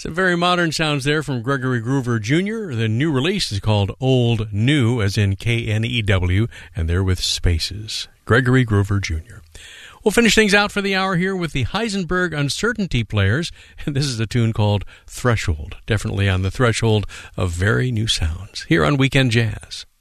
Some very modern sounds there from Gregory Groover Jr. The new release is called Old New, as in K-N-E-W, and they're with spaces. Gregory Groover Jr. We'll finish things out for the hour here with the Heisenberg Uncertainty Players, and this is a tune called Threshold. Definitely on the threshold of very new sounds here on Weekend Jazz.